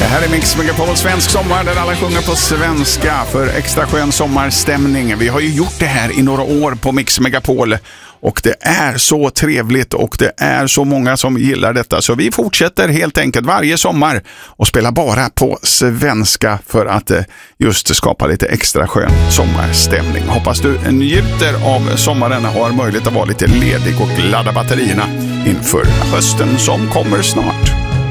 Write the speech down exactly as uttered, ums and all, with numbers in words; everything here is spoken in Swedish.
här är Mix Megapol svensk sommar där alla sjunger på svenska för extra skön sommarstämning. Vi har ju gjort det här i några år på Mix Megapol och det är så trevligt och det är så många som gillar detta. Så vi fortsätter helt enkelt varje sommar och spelar bara på svenska för att just skapa lite extra skön sommarstämning. Hoppas du njuter av sommaren och har möjlighet att vara lite ledig och ladda batterierna inför hösten som kommer snart.